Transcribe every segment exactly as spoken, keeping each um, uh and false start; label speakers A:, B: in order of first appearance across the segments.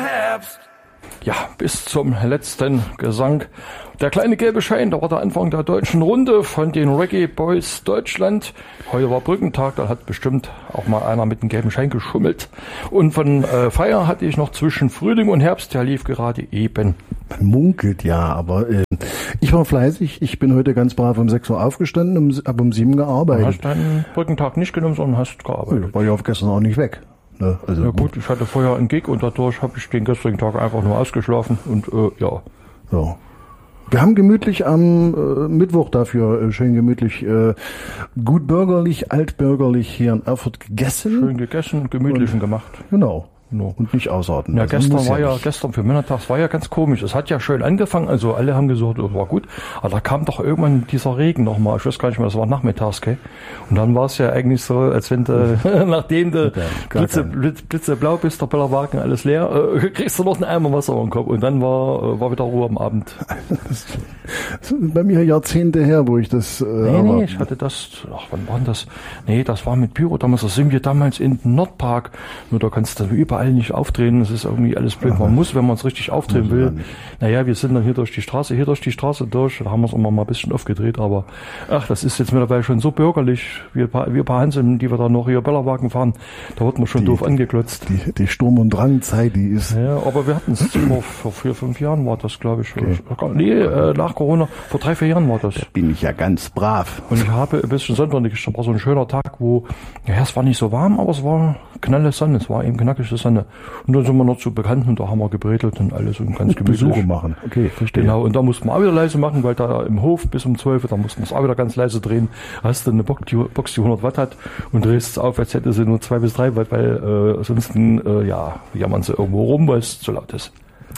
A: Herbst. Ja, bis zum letzten Gesang. Der kleine gelbe Schein, da war der Anfang der deutschen Runde von den Reggae Boys Deutschland. Heute war Brückentag, da hat bestimmt auch mal einer mit dem gelben Schein geschummelt. Und von äh, Feier hatte ich noch zwischen Frühling und Herbst, der lief gerade eben.
B: Man munkelt ja, aber äh, ich war fleißig. Ich bin heute ganz brav um sechs Uhr aufgestanden und habe um sieben gearbeitet.
A: Du hast deinen Brückentag nicht genommen, sondern hast gearbeitet.
B: Ja, war ich auf gestern auch nicht weg. Ne? Also,
A: ja gut, ich hatte vorher einen Gig und dadurch habe ich den gestrigen Tag einfach nur ausgeschlafen und äh, ja.
B: So. Wir haben gemütlich am äh, Mittwoch dafür äh, schön gemütlich, äh, gut bürgerlich, altbürgerlich hier in Erfurt gegessen.
A: Schön gegessen, gemütlichen und, gemacht.
B: Genau.
A: No.
B: Und nicht ausarten.
A: Ja,
B: also
A: gestern war
B: ja,
A: ja, gestern für Männertags war ja ganz komisch. Es hat ja schön angefangen, also alle haben gesagt, es war gut. Aber da kam doch irgendwann dieser Regen nochmal. Ich weiß gar nicht mehr, das war nachmittags, gell? Und dann war es ja eigentlich so, als wenn du, nachdem du blitze, blitze, blitzeblau bist, der Bellerwagen, alles leer, äh, kriegst du noch einen Eimer Wasser auf den Kopf. Und dann war, war wieder Ruhe am Abend.
B: Das ist bei mir Jahrzehnte her, wo ich das, äh,
A: Nee, nee, ich hatte das, ach, wann war denn das? Nee, das war mit Pyro damals, da sind wir damals in den Nordpark. Nur da kannst du überall nicht auftreten, das ist irgendwie alles blöd. Man muss, wenn man es richtig auftreten will. Naja, wir sind dann hier durch die Straße, hier durch die Straße durch, da haben wir es immer mal ein bisschen aufgedreht, aber ach, das ist jetzt mittlerweile schon so bürgerlich, wir paar, wir paar Hanseln, die wir da noch hier Bellerwagen fahren, da wird man schon
B: die,
A: doof angeklotzt.
B: Die, die Sturm- und Drangzeit, die ist...
A: Ja, aber wir hatten es vor, vor vier, fünf Jahren war das, glaube ich. Okay. Nee, äh, nach Corona, vor drei, vier Jahren war das.
B: Da bin ich ja ganz brav.
A: Und ich habe ein bisschen Sonntag, das war so ein schöner Tag, wo, ja, es war nicht so warm, aber es war knalle Sonne, es war eben knackige Sonne. Und dann sind wir noch zu Bekannten und da haben wir gebretelt und alles und ganz gemütlich.
B: Besuche machen, okay, verstehe.
A: Genau, und da mussten wir auch wieder leise machen, weil da im Hof bis um zwölf, da mussten wir es auch wieder ganz leise drehen. Hast du eine Box, die, Box, die hundert Watt hat und drehst es auf, als hätte sie nur zwei bis drei Watt, weil äh, ansonsten, äh, ja, jammern sie irgendwo rum, weil es zu laut ist.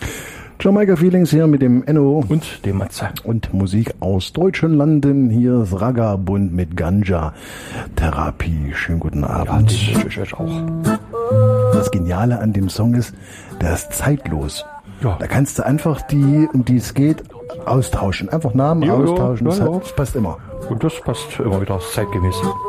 B: Jamaica Feelings hier mit dem Enno
A: und dem Matze.
B: Und Musik aus deutschen Landen. Hier ist Ragabund mit Ganja Therapie. Schönen guten Abend.
A: Ja, das wünsche ich euch auch.
B: Das Geniale an dem Song ist, der ist zeitlos.
A: Ja.
B: Da kannst du einfach die, um die es geht, austauschen. Einfach Namen
A: ja,
B: austauschen.
A: Ja, ja,
B: das,
A: ja.
B: das passt immer.
A: Und das passt immer wieder zeitgemäß.